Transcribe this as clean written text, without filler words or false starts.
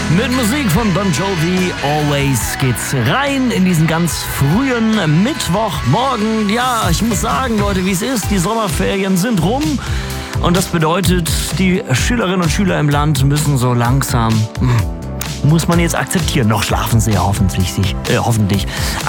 Mit Musik von Bon Jovi, Always, geht's rein in diesen ganz frühen Mittwochmorgen. Ja, ich muss sagen, Leute, wie es ist, die Sommerferien sind rum. Und das bedeutet, die Schülerinnen und Schüler im Land müssen so langsam, muss man jetzt akzeptieren, noch schlafen sie ja hoffentlich.